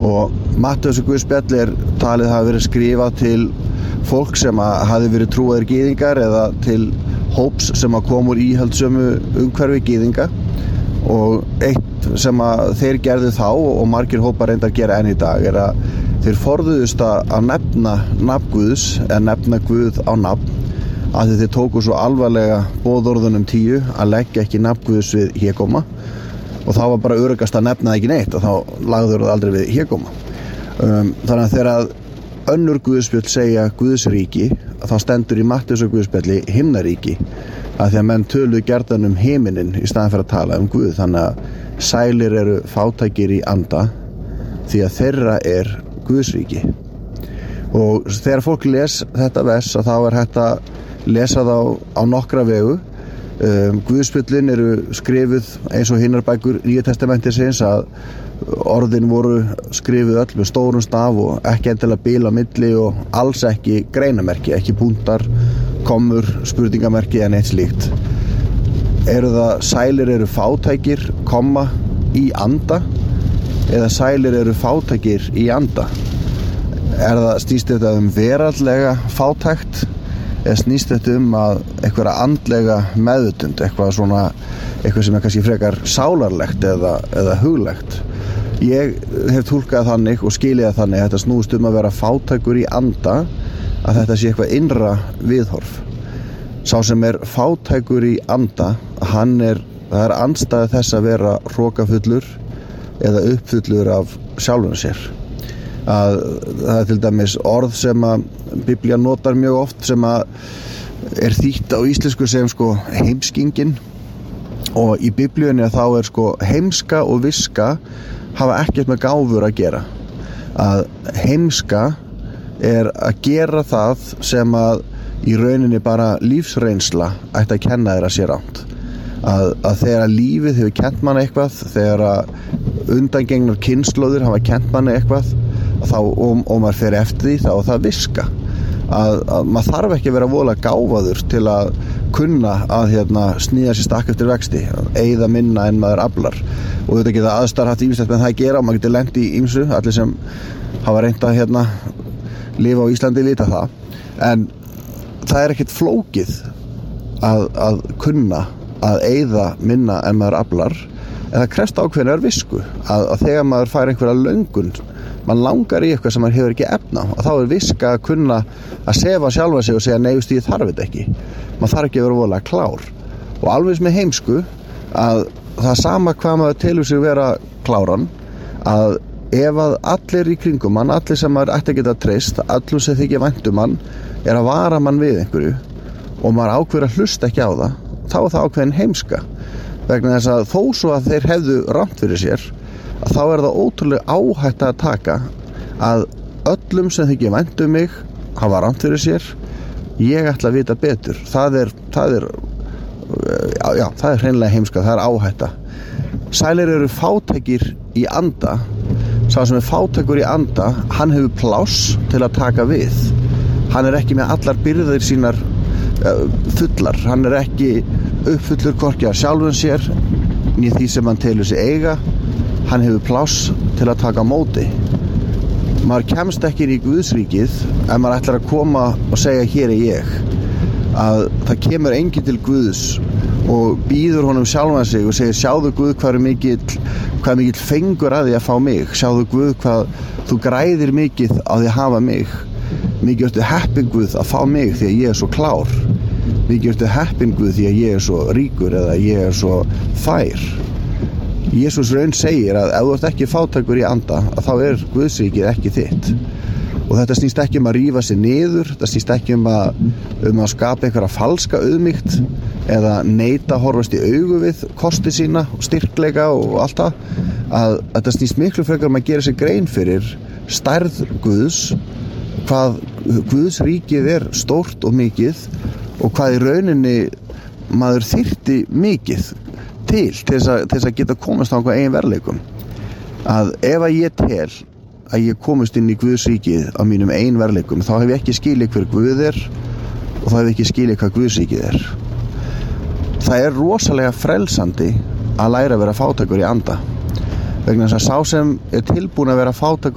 og Matteusar guðspjall talið hafa verið skrifað til fólk sem hafi verið trúaðir gyðingar eða til hóps sem kom úr íhaldssömu umhverfi gyðinga, og eitt sem þeir gerðu þá og margir hópar reyndar gera enn í dag að þeir forðuðust að nefna nafn Guðs eða nefna Guð á nafn, að þeir tóku svo alvarlega boðorðunum 10 að leggja ekki nafn Guðs við hégóma, og þá var bara öruggast að nefna það ekki neitt og þá lagður það aldrei við hégóma. Þannig að þegar önnur guðspjöll segja Guðsríki, þá stendur í Matteusar guðspjalli himnaríki, að því að menn töluðu gjarnan heiminin í staðinn fyrir að tala Guð. Þannig að sælir eru fátækir í anda, því að þeirra Guðsríki. Og þegar fólk les þetta vers, þá hægt að lesa það á nokkra vegu. Guðspjöllin eru skrifuð eins og hinnar bækur Nýja testamentisins, að orðin voru skrifuð öll með stórum staf og ekki endilega bil á milli og alls ekki greinamerki, ekki punktar, kommur, spurningamerki en eitt slíkt. Eru það sælir eru fátækir, komma, í anda, eða sælir eru fátækir í anda? Snýst þetta veraldlega fátækt, eða snýst þetta að einhverja andlega meðvitund, eitthvað sem kannski frekar sálarlegt eða huglegt? Ég hef túlkað þannig og skilið þannig að þetta snúist að vera fátækur í anda, að þetta sé eitthvað innra viðhorf. Sá sem fátækur í anda, það andstæða þess að vera hrokafullur eða uppfullur af sjálfum sér. Það til dæmis orð sem að Biblían notar mjög oft, sem að þýtt á íslensku sem heimskingin, og í Biblíunni þá heimska og viska hafa ekkert með gáfur að gera. Að heimska að gera það sem að í rauninni bara lífsreynsla ætti að kenna þér að sé rangt. Að þegar lífið hefur kennt manni eitthvað, þegar undangengnar kynslóðir hafa kennt manni eitthvað, og maður fer eftir því, þá það viska. Að maður þarf ekki að vera voðalega gáfaður til að kunna að sníða sér stakk eftir vexti, eyða minna en maður aflar. Og þetta geta aðstæður haft ýmislegt með það að gera, og maður getur lent í ýmsu, allir sem hafa reynt að lifa á Íslandi vita það. En það ekkert flókið að kunna að eyða minna en maður aflar, en það krefst ákveðnar visku, að þegar maður fær einhverja löngun, mann langar í eitthvað sem maður hefur ekki efna, og þá viska að kunna að sefa sjálfa sig og segja nei, ég þarf þetta ekki. Maður þarf ekki að vera voðalega klár. Og alveg með heimsku, að það sama hvað maður telur sig vera kláran, að ef að allir í kringum mann, allir sem maður ætti að geta treyst, allir sem þykja vænt mann, að vara mann við einhverju, og maður ákveður að hlusta ekki á það, þá það ákveðin heimska. Vegna þess að þó svo að þeir hefðu rangt fyrir sér, að þá það ótrúlega áhætta að taka að öllum sem þykja vænt mig hafa rangt fyrir sér, ég ætla að vita betur. Það er hreinlega heimska, það áhætta. Sælir eru fátækir í anda. Sá sem fátækur í anda, hann hefur pláss til að taka við. Hann ekki með allar byrðir sínar fullar. Hann ekki uppfullur hvorki af sjálfum sér né því sem hann telur sig eiga. Hann hefur pláss til að taka á móti. Maður kemst ekki inn í Guðsríkið ef maður ætlar að koma og segja hér ég. Að það kemur enginn til Guðs og býður honum sjálfan sig og segir sjáðu Guð hvað mikill fengur að því að fá mig. Sjáðu Guð hvað þú græðir mikið á því að hafa mig. Mikið ertu heppinn Guð að fá mig því að ég svo klár. Mikið ertu heppinn Guð því að ég svo ríkur eða ég svo fær. Jesús raun segir að ef þú ert ekki fátækur í anda, að þá Guðsríkið ekki þitt. Og þetta snýst ekki að rífa sig niður, þetta snýst ekki að skapa einhverja falska auðmýkt eða neita að horfast í augu við kosti sína og styrkleika og allt það. Að þetta snýst miklu frekar að gera sér grein fyrir stærð Guðs, hvað Guðsríkið stórt og mikið og hvað í rauninni maður þyrfti mikið til þess að geta komast á einhver eigin verðleikum. Að ef að ég tel að ég komist inn í Guðsríkið á mínum eigin verðleikum, þá hef ég ekki skilið hver Guð og þá hef ég ekki skilið hvað Guðsríkið Það rosalega frelsandi að læra að vera fátækur í anda. Vegna þess að sá sem tilbúin að vera fátækur